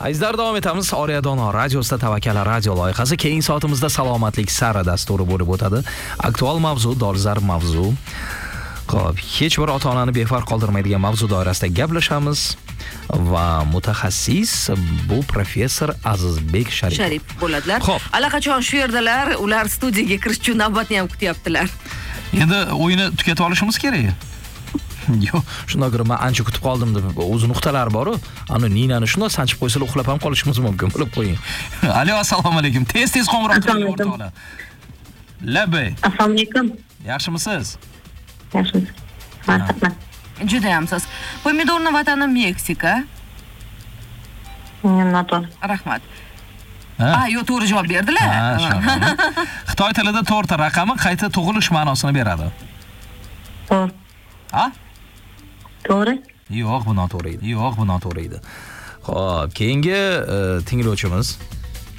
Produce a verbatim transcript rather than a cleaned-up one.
Azizlar, davom etamiz. Oriya Dono radiosida Tavakkal radio loyihasi. Keyingi soatimizda salomatlik sari dasturi bo'lib o'tadi. Aktual mavzu, dolzarb mavzu. Xo'p, hech bir ota-onani befarq qoldirmaydigan mavzu doirasida gaplashamiz va mutaxassis bu professor Azizbek Sharipov. Sharip bo'ladilar. Xo'p. Allaqachon shu yerdalar, ular studiyaga kirish uchun navbatni ham kutyaptilar. Endi o'yinni tugatib olishimiz kerak. Yo'q, shundan ko'ra men ancha kutib qoldim deb o'z nuqtalari bor-ku. Ana Ninani shunday sanchib qo'ysalar uxlab ham qolishimiz mumkin. Bilib qo'ying. Alo, assalomu alaykum. Tez-tez qo'ng'iroq qiling o'rtoqlar. Labay. Assalomu alaykum. Yaxshimisiz? Yaxshimisiz. Marhamat. Juda ham siz. Pomidorning vatani Meksika. Noto'g'ri. Rahmat. Ha, yo'q, to'g'ri javob berdilar. Ha, Xitoy tilida to'rtta raqami qayta tug'ilish ma'nosini beradi. To'g'ri. Ha? To'g'ri. Yo'q, bu noto'g'ri edi. Yo'q, bu noto'g'ri edi. Xo'p, keyingi tinglovchimiz